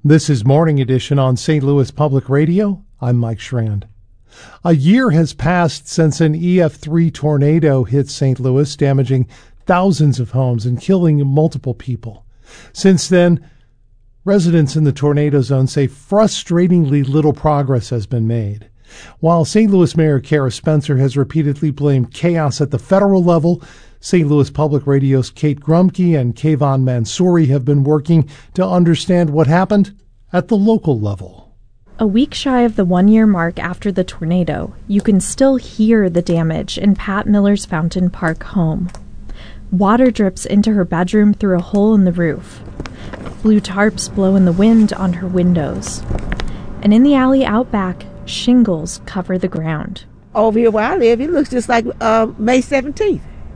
This is Morning Edition on St. Louis Public Radio. I'm Mike Schrand. A year has passed since an EF3 tornado hit St. Louis, damaging thousands of homes and killing multiple people. Since then, residents in the tornado zone say frustratingly little progress has been made. While St. Louis Mayor Kara Spencer has repeatedly blamed chaos at the federal level, St. Louis Public Radio's Kate Grumke and Kayvon Mansouri have been working to understand what happened at the local level. A week shy of the one-year mark after the tornado, you can still hear the damage in Pat Miller's Fountain Park home. Water drips into her bedroom through a hole in the roof. Blue tarps blow in the wind on her windows. And in the alley out back, shingles cover the ground. Over here where I live, it looks just like May 17th.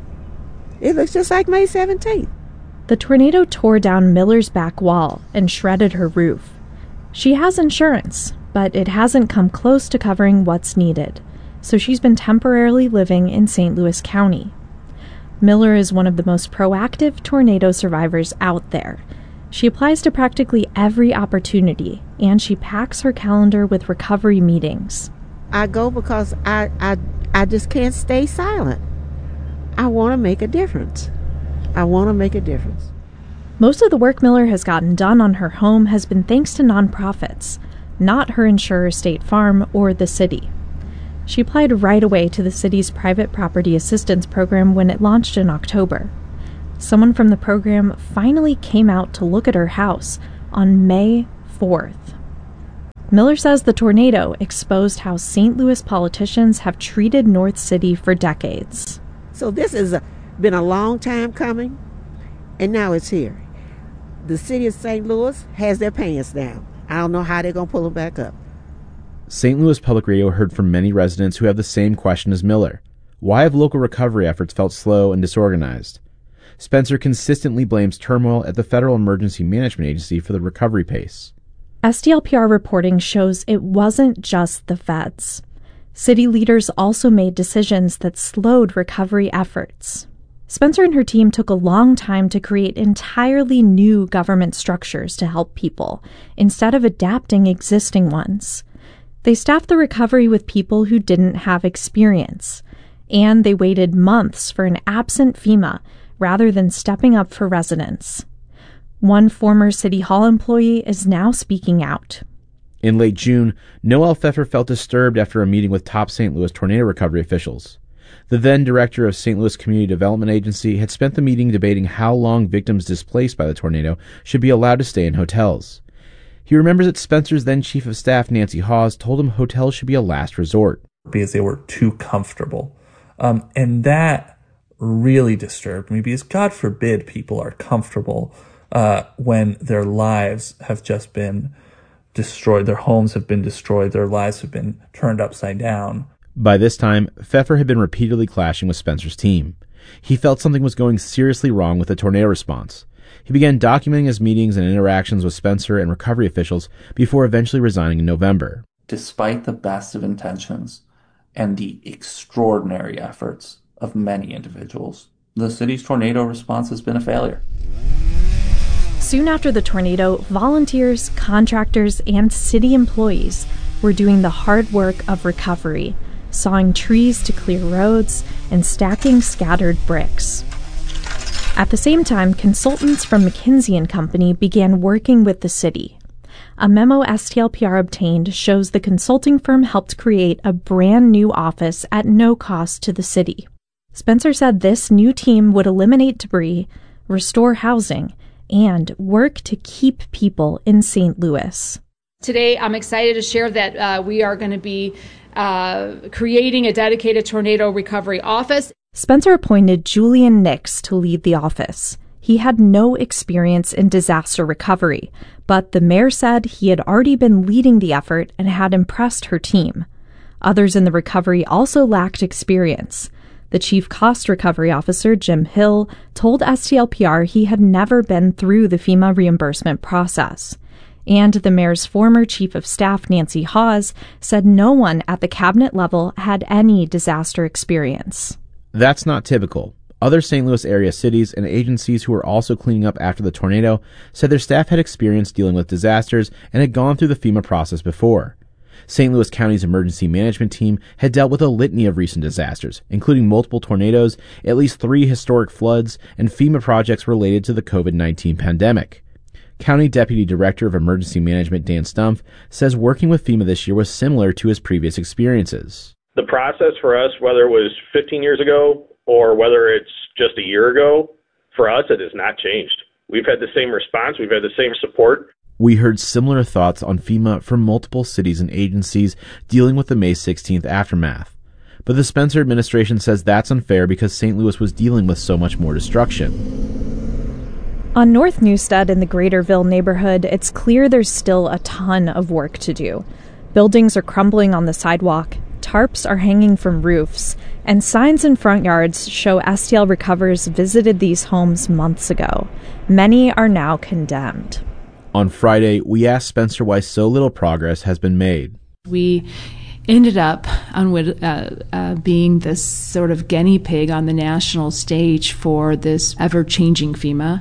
It looks just like May 17th. The tornado tore down Miller's back wall and shredded her roof. She has insurance, but it hasn't come close to covering what's needed, so she's been temporarily living in St. Louis County. Miller is one of the most proactive tornado survivors out there. She applies to practically every opportunity, and she packs her calendar with recovery meetings. I go because I just can't stay silent. I want to make a difference. I want to make a difference. Most of the work Miller has gotten done on her home has been thanks to nonprofits, not her insurer State Farm or the city. She applied right away to the city's private property assistance program when it launched in October. Someone from the program finally came out to look at her house on May 4th. Miller says the tornado exposed how St. Louis politicians have treated North City for decades. So this has been a long time coming, and now it's here. The city of St. Louis has their pants down. I don't know how they're going to pull them back up. St. Louis Public Radio heard from many residents who have the same question as Miller. Why have local recovery efforts felt slow and disorganized? Spencer consistently blames turmoil at the Federal Emergency Management Agency for the recovery pace. SDLPR reporting shows it wasn't just the feds. City leaders also made decisions that slowed recovery efforts. Spencer and her team took a long time to create entirely new government structures to help people, instead of adapting existing ones. They staffed the recovery with people who didn't have experience, and they waited months for an absent FEMA rather than stepping up for residents. One former City Hall employee is now speaking out. In late June, Noel Pfeffer felt disturbed after a meeting with top St. Louis tornado recovery officials. The then director of St. Louis Community Development Agency had spent the meeting debating how long victims displaced by the tornado should be allowed to stay in hotels. He remembers that Spencer's then chief of staff, Nancy Hawes, told him hotels should be a last resort. Because they were too comfortable. And that really disturbed me, because God forbid people are comfortable when their lives have just been destroyed, their homes have been destroyed, their lives have been turned upside down. By this time, Pfeffer had been repeatedly clashing with Spencer's team. He felt something was going seriously wrong with the tornado response. He began documenting his meetings and interactions with Spencer and recovery officials before eventually resigning in November. Despite the best of intentions and the extraordinary efforts of many individuals, the city's tornado response has been a failure. Soon after the tornado, volunteers, contractors, and city employees were doing the hard work of recovery, sawing trees to clear roads and stacking scattered bricks. At the same time, consultants from McKinsey & Company began working with the city. A memo STLPR obtained shows the consulting firm helped create a brand new office at no cost to the city. Spencer said this new team would eliminate debris, restore housing, and work to keep people in St. Louis. Today, I'm excited to share that we are going to be creating a dedicated tornado recovery office. Spencer appointed Julian Nix to lead the office. He had no experience in disaster recovery, but the mayor said he had already been leading the effort and had impressed her team. Others in the recovery also lacked experience. The chief cost recovery officer, Jim Hill, told STLPR he had never been through the FEMA reimbursement process. And the mayor's former chief of staff, Nancy Hawes, said no one at the cabinet level had any disaster experience. That's not typical. Other St. Louis area cities and agencies who were also cleaning up after the tornado said their staff had experience dealing with disasters and had gone through the FEMA process before. St. Louis County's emergency management team had dealt with a litany of recent disasters, including multiple tornadoes, at least 3 historic floods, and FEMA projects related to the COVID-19 pandemic. County Deputy Director of Emergency Management Dan Stumpf says working with FEMA this year was similar to his previous experiences. The process for us, whether it was 15 years ago or whether it's just a year ago, for us it has not changed. We've had the same response, we've had the same support. We heard similar thoughts on FEMA from multiple cities and agencies dealing with the May 16th aftermath. But the Spencer administration says that's unfair because St. Louis was dealing with so much more destruction. On North Newstead in the Greaterville neighborhood, it's clear there's still a ton of work to do. Buildings are crumbling on the sidewalk, tarps are hanging from roofs, and signs in front yards show STL Recovers visited these homes months ago. Many are now condemned. On Friday, we asked Spencer why so little progress has been made. We ended up on being this sort of guinea pig on the national stage for this ever-changing FEMA,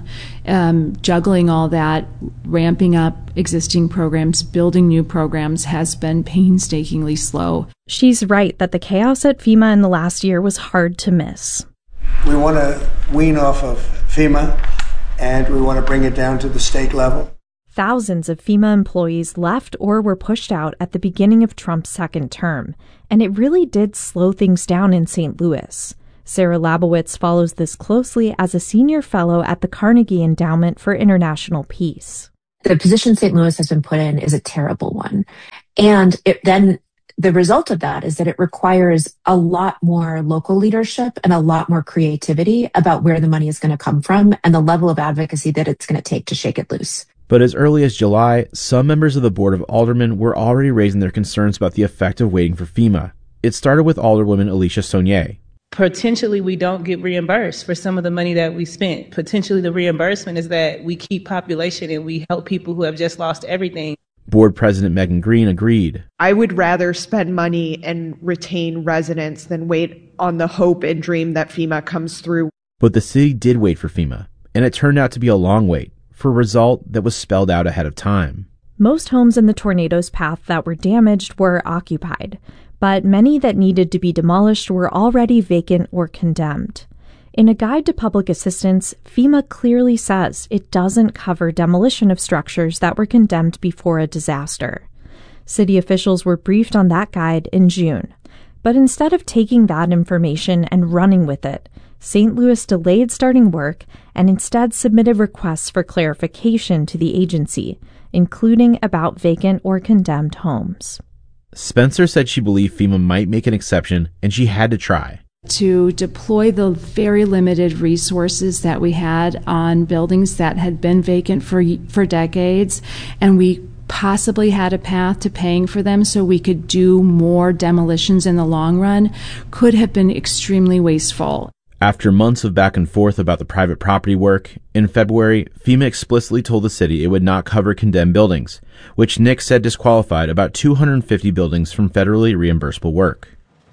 juggling all that, ramping up existing programs, building new programs has been painstakingly slow. She's right that the chaos at FEMA in the last year was hard to miss. We want to wean off of FEMA, and we want to bring it down to the state level. Thousands of FEMA employees left or were pushed out at the beginning of Trump's second term, and it really did slow things down in St. Louis. Sarah Labowitz follows this closely as a senior fellow at the Carnegie Endowment for International Peace. The position St. Louis has been put in is a terrible one. And then the result of that is that it requires a lot more local leadership and a lot more creativity about where the money is going to come from and the level of advocacy that it's going to take to shake it loose. But as early as July, some members of the Board of Aldermen were already raising their concerns about the effect of waiting for FEMA. It started with Alderwoman Alicia Saunier. Potentially, we don't get reimbursed for some of the money that we spent. Potentially, the reimbursement is that we keep population and we help people who have just lost everything. Board President Megan Green agreed. I would rather spend money and retain residents than wait on the hope and dream that FEMA comes through. But the city did wait for FEMA, and it turned out to be a long wait, for a result that was spelled out ahead of time. Most homes in the tornado's path that were damaged were occupied, but many that needed to be demolished were already vacant or condemned. In a guide to public assistance, FEMA clearly says it doesn't cover demolition of structures that were condemned before a disaster. City officials were briefed on that guide in June. But instead of taking that information and running with it, St. Louis delayed starting work and instead submitted requests for clarification to the agency, including about vacant or condemned homes. Spencer said she believed FEMA might make an exception, and she had to try. To deploy the very limited resources that we had on buildings that had been vacant for decades, and we possibly had a path to paying for them so we could do more demolitions in the long run, could have been extremely wasteful. After months of back and forth about the private property work, in February, FEMA explicitly told the city it would not cover condemned buildings, which Nick said disqualified about 250 buildings from federally reimbursable work.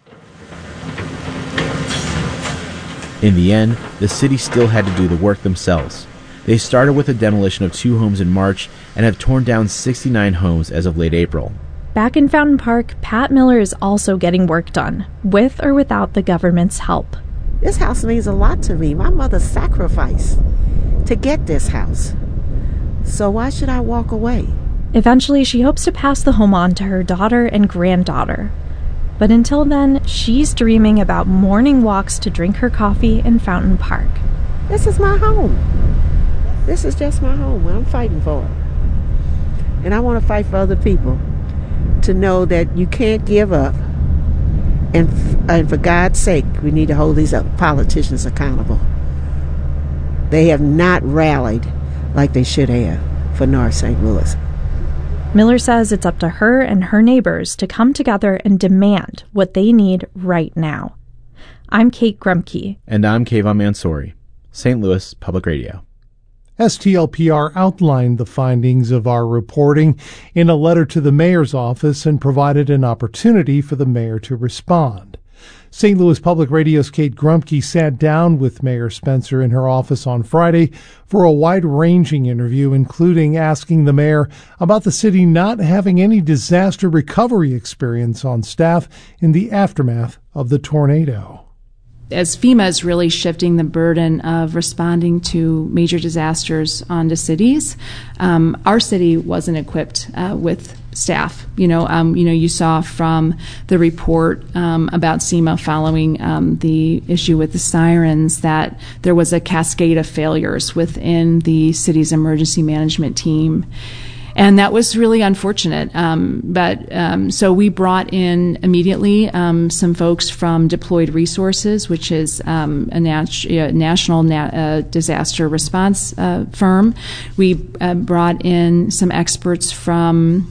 In the end, the city still had to do the work themselves. They started with a demolition of 2 homes in March and have torn down 69 homes as of late April. Back in Fountain Park, Pat Miller is also getting work done, with or without the government's help. This house means a lot to me. My mother sacrificed to get this house. So why should I walk away? Eventually, she hopes to pass the home on to her daughter and granddaughter. But until then, she's dreaming about morning walks to drink her coffee in Fountain Park. This is my home. This is just my home. I'm fighting for it. And I want to fight for other people to know that you can't give up. And for God's sake, we need to hold these politicians accountable. They have not rallied like they should have for North St. Louis. Miller says it's up to her and her neighbors to come together and demand what they need right now. I'm Kate Grumke. And I'm Kayvon Mansouri, St. Louis Public Radio. STLPR outlined the findings of our reporting in a letter to the mayor's office and provided an opportunity for the mayor to respond. St. Louis Public Radio's Kate Grumke sat down with Mayor Spencer in her office on Friday for a wide-ranging interview, including asking the mayor about the city not having any disaster recovery experience on staff in the aftermath of the tornado. As FEMA is really shifting the burden of responding to major disasters onto cities, our city wasn't equipped with staff. You saw from the report about SEMA following the issue with the sirens that there was a cascade of failures within the city's emergency management team. And that was really unfortunate. So we brought in immediately some folks from Deployed Resources, which is a national disaster response firm. We brought in some experts from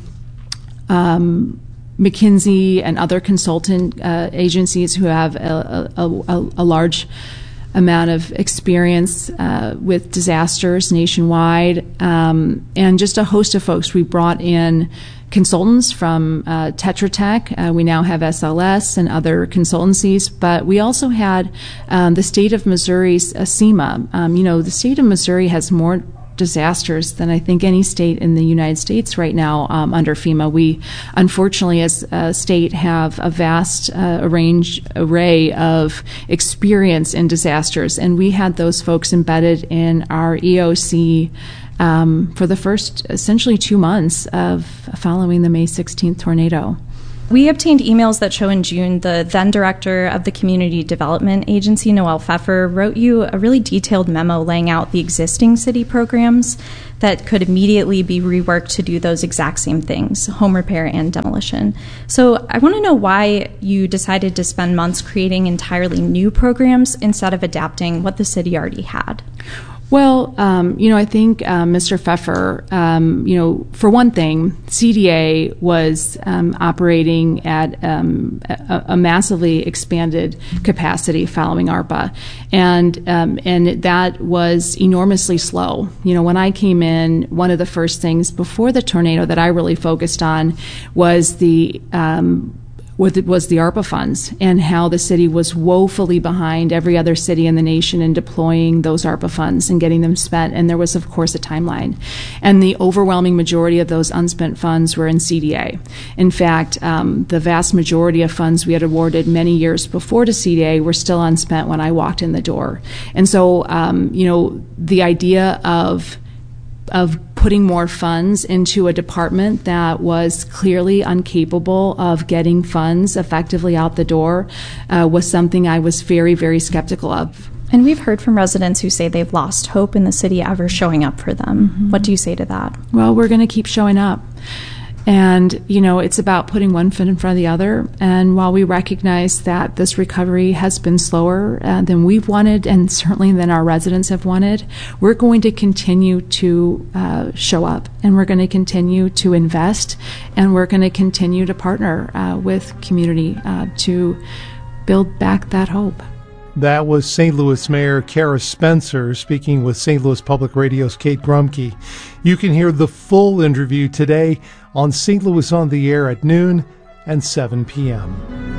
McKinsey and other consultant agencies who have a large amount of experience with disasters nationwide, and just a host of folks. We brought in consultants from Tetra Tech. We now have SLS and other consultancies, but we also had the state of Missouri's SEMA. The state of Missouri has more disasters than I think any state in the United States right now under FEMA. We, unfortunately, as a state, have a vast array of experience in disasters, and we had those folks embedded in our EOC for the first, essentially, 2 months of following the May 16th tornado. We obtained emails that show in June the then director of the Community Development Agency, Noelle Pfeffer, wrote you a really detailed memo laying out the existing city programs that could immediately be reworked to do those exact same things, home repair and demolition. So I want to know why you decided to spend months creating entirely new programs instead of adapting what the city already had. Well, I think Mr. Pfeffer, for one thing, CDA was operating at a massively expanded capacity following ARPA, and that was enormously slow. When I came in, one of the first things before the tornado that I really focused on was the ARPA funds and how the city was woefully behind every other city in the nation in deploying those ARPA funds and getting them spent. And there was, of course, a timeline. And the overwhelming majority of those unspent funds were in CDA. In fact, the vast majority of funds we had awarded many years before to CDA were still unspent when I walked in the door. And so, the idea of putting more funds into a department that was clearly incapable of getting funds effectively out the door was something I was very, very skeptical of. And we've heard from residents who say they've lost hope in the city ever showing up for them. Mm-hmm. What do you say to that? Well, we're going to keep showing up. And, it's about putting one foot in front of the other. And while we recognize that this recovery has been slower than we've wanted and certainly than our residents have wanted, we're going to continue to show up, and we're going to continue to invest, and we're going to continue to partner with community to build back that hope. That was St. Louis Mayor Cara Spencer speaking with St. Louis Public Radio's Kate Grumke. You can hear the full interview today on St. Louis on the Air at noon and 7 p.m.